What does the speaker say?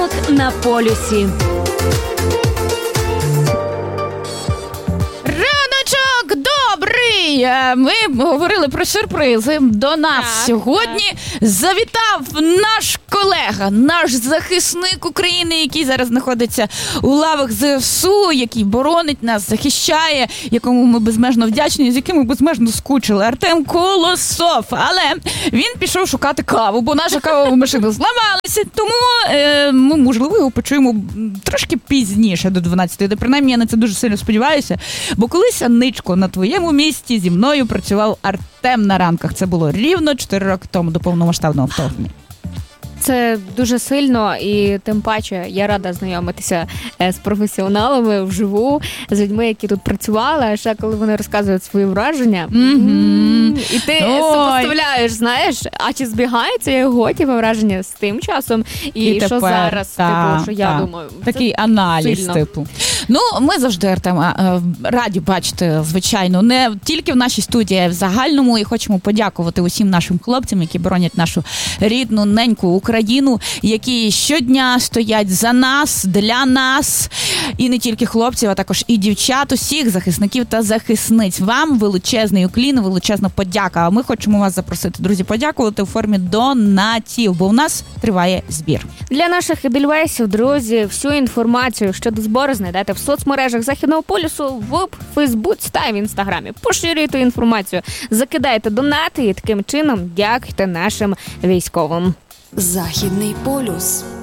Ранок на полюсі. Добрий! Ми говорили про сюрпризи. До нас сьогодні завітав наш колега, наш захисник України, який зараз знаходиться у лавах ЗСУ, який боронить нас, захищає, якому ми безмежно вдячні, з яким ми безмежно скучили. Артем Колосов. Але він пішов шукати каву, бо наша кавова машина зламалася, тому ми, можливо, його почуємо трошки пізніше, до 12-ї. Принаймні, я на це дуже сильно сподіваюся, бо колись, Анничко, на твоєму місці зі мною працював Артем на ранках. Це було рівно 4 роки тому до повномасштабного вторгнення. Це дуже сильно, і тим паче я рада знайомитися з професіоналами вживу, з людьми, які тут працювали, а ще коли вони розказують свої враження. І ти сопоставляєш, знаєш, а чи збігаються його враження з тим часом, і що тепер, зараз, що я думаю. Такий аналіз, сильно. Типу. Ну, ми завжди, Артема, раді бачити, звичайно, не тільки в нашій студії, а й в загальному, і хочемо подякувати усім нашим хлопцям, які боронять нашу рідну, неньку Україну, які щодня стоять за нас, для нас, і не тільки хлопців, а також і дівчат, усіх захисників та захисниць. Вам величезний уклін, величезна подяка. А ми хочемо вас запросити, друзі, подякувати у формі донатів, бо у нас триває збір. Для наших ебельвейсів, друзі, всю інформацію щодо збору знайдете в соцмережах Західного полюсу, в Фейсбуці та в Інстаграмі. Поширюйте інформацію, закидайте донати і таким чином дякуйте нашим військовим. Західний полюс.